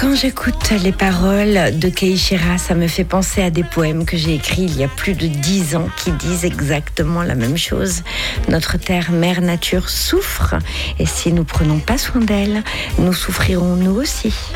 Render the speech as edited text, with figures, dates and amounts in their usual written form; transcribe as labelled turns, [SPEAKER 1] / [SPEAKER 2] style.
[SPEAKER 1] Quand j'écoute les paroles de Keishira, ça me fait penser à des poèmes que j'ai écrits il y a plus de 10 ans qui disent exactement la même chose. Notre terre, mère nature, souffre et si nous prenons pas soin d'elle, nous souffrirons nous aussi.